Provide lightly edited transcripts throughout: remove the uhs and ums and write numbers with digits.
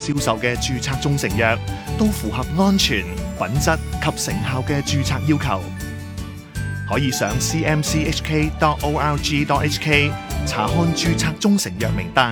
銷售嘅註冊中成藥都符合安全、品質及成效嘅註冊要求。可以上 cmchk.org.hk 查看註冊中成藥名單。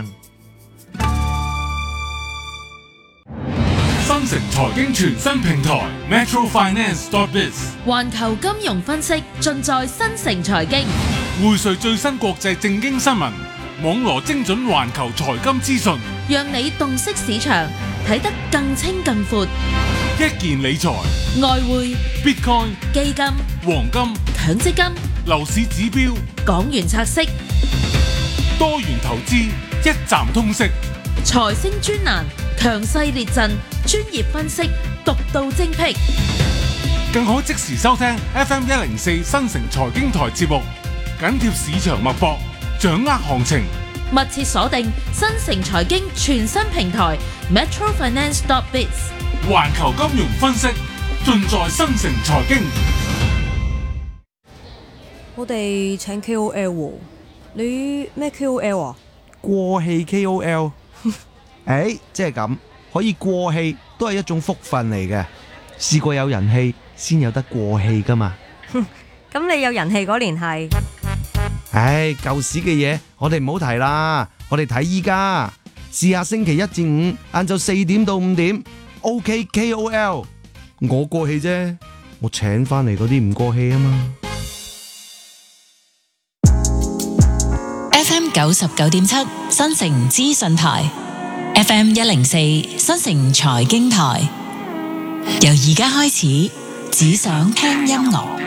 新城財經全新平台 metrofinance.biz 環球金融分析盡在新城財經， 匯萃最新國際政經新聞，網羅精準環球財金資訊， 讓你洞悉市場，睇得更清更闊。 一鍵理財、 外匯、 Bitcoin、 基金、 黃金、 強積金、 樓市指標、 港元拆息、 多元投資，一站通識。 財星專欄，強勢列陣，專業分析，獨到精闢。 更可即時收聽 FM104 新城財經台節目，緊貼市場脈搏，掌握行情。 密切鎖定新城財經全新平台 metrofinance.biz， 環球金融分析盡在新城財經。 我哋請 KOL 喎，你咩 KOL 啊？ 過氣 KOL， 即係咁，可以過氣都係一種福分嚟嘅。試過有人氣先有得過氣噶嘛。 咁你有人氣嗰年係？ 舊時嘅嘢我哋唔好提啦，我哋睇依家。試下星期一至五晏晝4點到5點 OK KOL， 我過氣啫，我請翻嚟嗰啲唔過氣啊嘛。 FM 99.7新城資訊台， FM 104新城財經台，由而家開始，只想聽音樂。